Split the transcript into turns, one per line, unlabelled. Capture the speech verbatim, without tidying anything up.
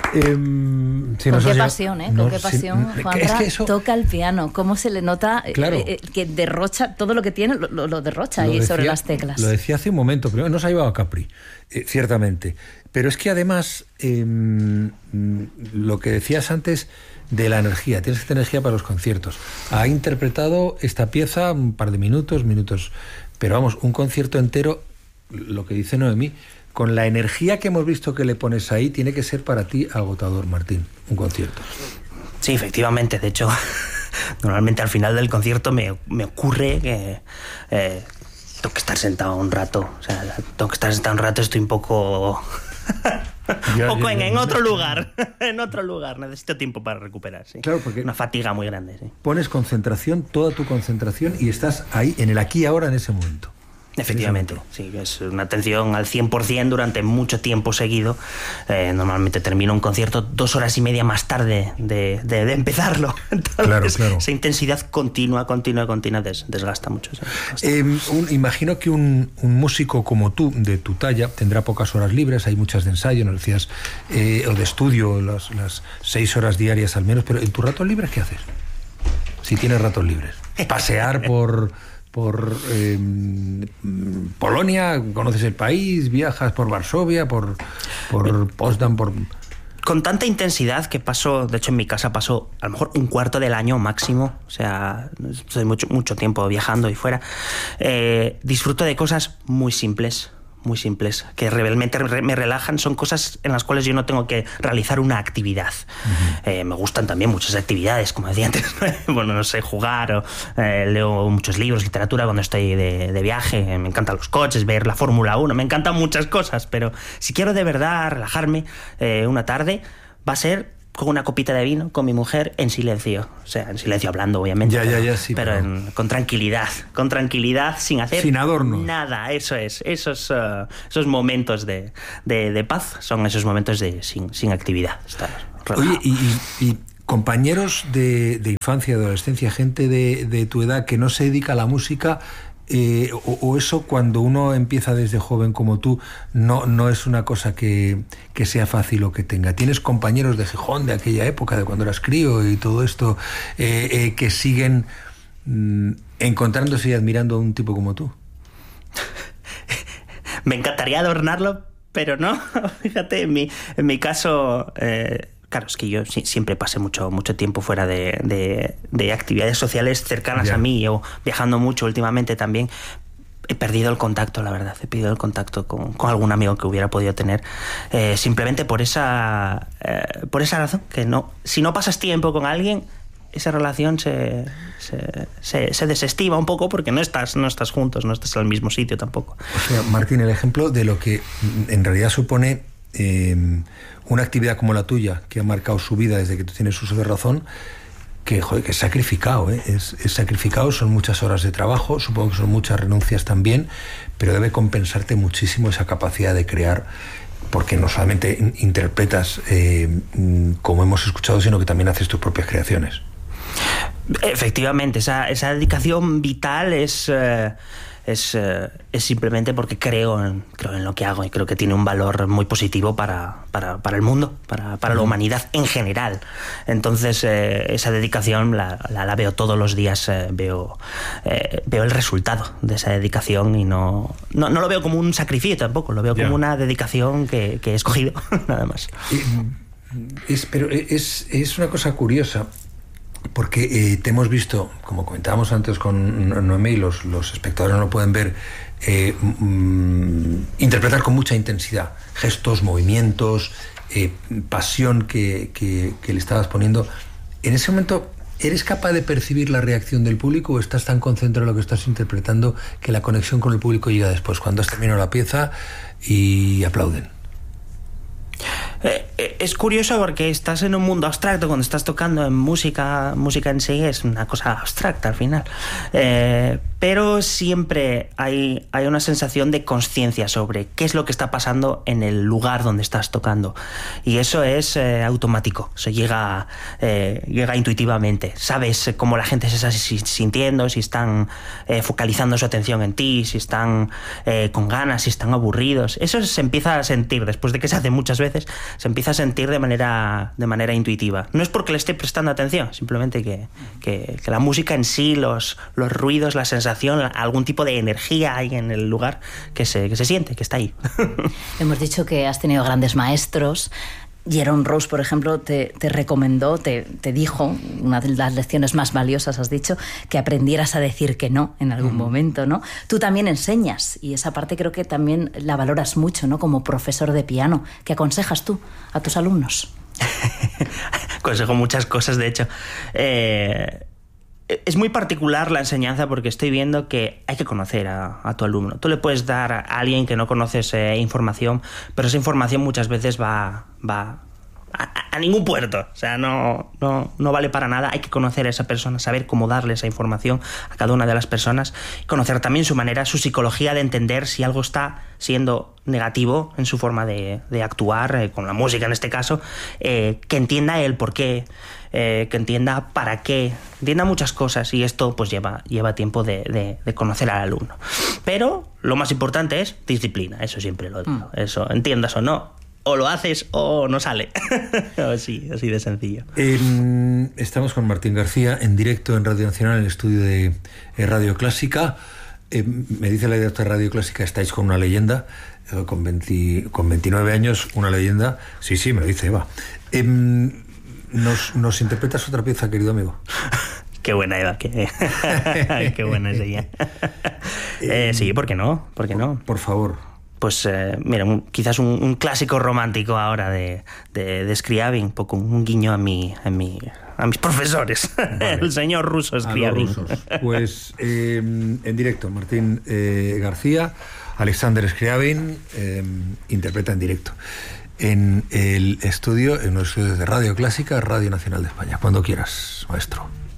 Eh, si
Con qué
llega...
pasión, ¿eh?
No,
Con qué pasión,
si...
Juanra,
es que eso...
toca el piano. Cómo se le nota
claro.
eh, eh, que derrocha todo lo que tiene, lo, lo derrocha
lo
ahí
decía,
sobre las teclas.
Lo decía hace un momento, primero nos ha llevado a Capri, eh, ciertamente. Pero es que además, eh, lo que decías antes de la energía, tienes esta energía para los conciertos. Ha interpretado esta pieza un par de minutos, minutos, pero vamos, un concierto entero, lo que dice Noemí, con la energía que hemos visto que le pones ahí, tiene que ser para ti agotador, Martín, un concierto.
Sí, efectivamente. De hecho, normalmente al final del concierto me, me ocurre que eh, tengo que estar sentado un rato. O sea, tengo que estar sentado un rato, estoy un poco...
Ya,
poco
ya,
en,
ya,
en
ya.
otro lugar. En otro lugar. Necesito tiempo para recuperar, sí.
Claro, porque
una fatiga muy grande, sí.
Pones concentración, toda tu concentración, y estás ahí, en el aquí y ahora, en ese momento.
Efectivamente, sí, es una atención al cien por ciento durante mucho tiempo seguido. Eh, normalmente termino un concierto dos horas y media más tarde de, de, de empezarlo. Entonces,
claro, claro.
Esa intensidad continua, continua, continua des, desgasta mucho. ¿Sí?
Eh, un, imagino que un, un músico como tú, de tu talla, tendrá pocas horas libres, hay muchas de ensayo, nos decías, eh, o de estudio, las, las seis horas diarias al menos, pero en tus ratos libres, ¿qué haces? Si tienes ratos libres. Pasear por... por eh, Polonia, conoces el país, viajas por Varsovia, por, por Potsdam, por...
Con tanta intensidad que paso, de hecho en mi casa paso a lo mejor un cuarto del año máximo, o sea, estoy mucho, mucho tiempo viajando y fuera, eh, disfruto de cosas muy simples, muy simples, que realmente me relajan, son cosas en las cuales yo no tengo que realizar una actividad. Uh-huh. Eh, me gustan también muchas actividades, como decía antes, bueno, no sé, jugar, o, eh, leo muchos libros, literatura cuando estoy de, de viaje, me encantan los coches, ver la Fórmula uno, me encantan muchas cosas, pero si quiero de verdad relajarme eh, una tarde, va a ser con una copita de vino, con mi mujer, en silencio. O sea, en silencio hablando, obviamente.
Ya,
pero,
ya, ya, sí,
pero,
pero...
En, con tranquilidad. Con tranquilidad, sin hacer...
Sin adornos.
Nada, eso es. Esos, uh, esos momentos de, de, de paz son esos momentos de sin, sin actividad. Estar relajado.
Oye, y, y, y compañeros de, de infancia, de adolescencia, gente de, de tu edad que no se dedica a la música... Eh, o, o eso cuando uno empieza desde joven como tú no, no es una cosa que, que sea fácil o que tenga. ¿Tienes compañeros de Gijón de aquella época, de cuando eras crío y todo esto, eh, eh, que siguen mm, encontrándose y admirando a un tipo como tú?
Me encantaría adornarlo, pero no. Fíjate, en mi, en mi caso... Eh, Claro, es que yo siempre pasé mucho, mucho tiempo fuera de, de, de actividades sociales cercanas yeah. a mí, o viajando mucho últimamente también. He perdido el contacto, la verdad. He perdido el contacto con, con algún amigo que hubiera podido tener. Eh, simplemente por esa, eh, por esa razón, que no, si no pasas tiempo con alguien, esa relación se, se, se, se desestima un poco porque no estás, no estás juntos, no estás en el mismo sitio tampoco.
O sea, Martín, el ejemplo de lo que en realidad supone... Eh, una actividad como la tuya, que ha marcado su vida desde que tú tienes uso de razón, que, joder, que es sacrificado, ¿eh? es, es sacrificado, son muchas horas de trabajo, supongo que son muchas renuncias también, pero debe compensarte muchísimo esa capacidad de crear, porque no solamente interpretas eh, como hemos escuchado, sino que también haces tus propias creaciones.
Efectivamente, esa, esa dedicación vital es... Eh... Es, eh, es simplemente porque creo en, creo en lo que hago y creo que tiene un valor muy positivo para, para, para el mundo, para, para la humanidad en general. Entonces, eh, esa dedicación la, la, la veo todos los días, eh, veo, eh, veo el resultado de esa dedicación y no, no, no lo veo como un sacrificio tampoco, lo veo como yeah. una dedicación que, que he escogido, nada más.
Es, pero es, es una cosa curiosa. Porque eh, te hemos visto, como comentábamos antes con Noemí, los, los espectadores no lo pueden ver, eh, mm, interpretar con mucha intensidad gestos, movimientos, eh, pasión que, que, que le estabas poniendo. En ese momento, ¿eres capaz de percibir la reacción del público o estás tan concentrado en lo que estás interpretando que la conexión con el público llega después, cuando has terminado la pieza y aplauden?
Eh, es curioso porque estás en un mundo abstracto cuando estás tocando en música, música en sí es una cosa abstracta al final. Eh, pero siempre hay, hay una sensación de conciencia sobre qué es lo que está pasando en el lugar donde estás tocando. Y eso es eh, automático, se llega, eh, llega intuitivamente. Sabes cómo la gente se está sintiendo, si están eh, focalizando su atención en ti, si están eh, con ganas, si están aburridos. Eso se empieza a sentir, después de que se hace muchas veces, se empieza a sentir de manera, de manera intuitiva. No es porque le esté prestando atención, simplemente que, que, que la música en sí, los, los ruidos, la sensación, algún tipo de energía hay en el lugar que se, que se siente, que está ahí.
Hemos dicho que has tenido grandes maestros. Jerome Rouse, por ejemplo, te, te recomendó, te, te dijo, una de las lecciones más valiosas, has dicho, que aprendieras a decir que no en algún mm. momento, ¿no? Tú también enseñas, y esa parte creo que también la valoras mucho, ¿no? Como profesor de piano. ¿Qué aconsejas tú a tus alumnos?
Aconsejo muchas cosas, de hecho. Eh... Es muy particular la enseñanza porque estoy viendo que hay que conocer a, a tu alumno. Tú le puedes dar a alguien que no conoces eh, información, pero esa información muchas veces va, va a, a ningún puerto. O sea, no, no, no vale para nada. Hay que conocer a esa persona, saber cómo darle esa información a cada una de las personas, conocer también su manera, su psicología de entender si algo está siendo negativo en su forma de, de actuar, eh, con la música en este caso, eh, que entienda el por qué. Eh, que entienda para qué, entienda muchas cosas, y esto pues lleva, lleva tiempo de, de, de conocer al alumno. Pero lo más importante es disciplina, eso siempre lo digo. Mm. Eso, entiendas o no, o lo haces o no sale. así, así de sencillo.
Eh, estamos con Martín García en directo en Radio Nacional, en el estudio de eh, Radio Clásica. Eh, me dice la directora de Radio Clásica, estáis con una leyenda, eh, con, veinte, con veintinueve años, una leyenda. Sí, sí, me lo dice Eva. Eh, ¿Nos, ¿Nos interpretas otra pieza, querido amigo?
Qué buena Eva, qué, qué buena es ella. eh, sí, ¿por qué no? ¿Por qué no?
Por, por favor.
Pues eh, mira, un, quizás un, un clásico romántico ahora de, de, de Scriabin, un poco un guiño a mi, a mi, a mis profesores. Vale. El señor ruso Scriabin.
Pues eh, en directo, Martín eh, García, Alexander Scriabin eh, interpreta en directo en el estudio, en los estudios de Radio Clásica, Radio Nacional de España. Cuando quieras, maestro.